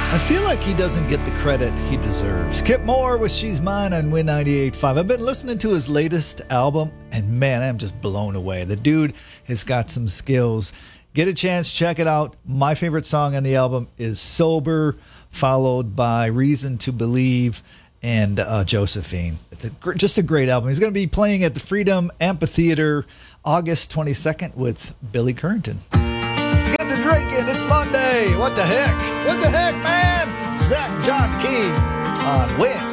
I feel like he doesn't get the credit he deserves. Kip Moore with She's Mine on Win 98.5. I've been listening to his latest album, and man, I'm just blown away. The dude has got some skills. Get a chance, check it out. My favorite song on the album is Sober, followed by Reason to Believe and Josephine. Just a great album. He's going to be playing at the Freedom Amphitheater August 22nd with Billy Currington. Get to drinking. It's Monday. What the heck? What the heck, man? Zach John Key on Win